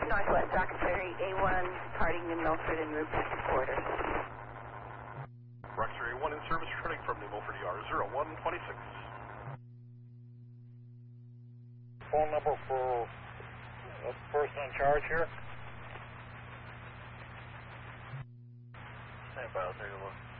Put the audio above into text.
Northwest Rocket Ferry, A1, departing New Milford en route back to quarters. Rocket Ferry A1 in service, returning from New Milford ER 0126. Phone number for the person in charge here? Stand by, I'll take a look.